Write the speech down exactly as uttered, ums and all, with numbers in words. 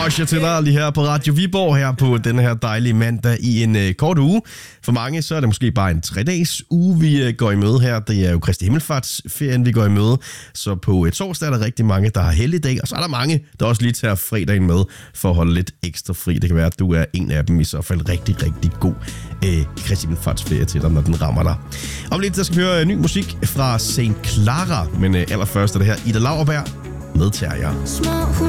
Osher til dig lige her på Radio Viborg, her på den her dejlige mandag i en øh, kort uge. For mange så er det måske bare en tre-dages uge, vi øh, går i møde her. Det er jo Kristi Himmelfartsferien, vi går i møde. Så på et torsdag er der rigtig mange, der har helligdag, og så er der mange, der også lige tager fredagen med for at holde lidt ekstra fri. Det kan være, at du er en af dem. I så fald rigtig, rigtig god øh, Kristi Himmelfartsferie til dig, når den rammer dig. Om lidt, der skal vi høre ny musik fra Saint Clara, men øh, allerførst er det her Ida Lauerberg med Terrier.